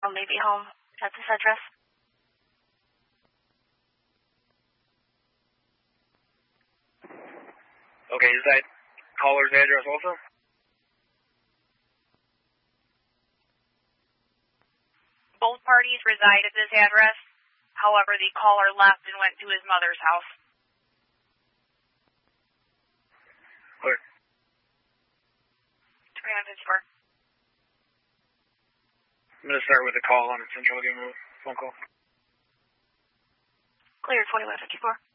somebody be home at this address. Okay, is that caller's address also? Both parties reside at this address. However, the caller left and went to his mother's house. Clear. 2954. I'm going to start with a call on Central. Give him a phone call. Clear, 2154.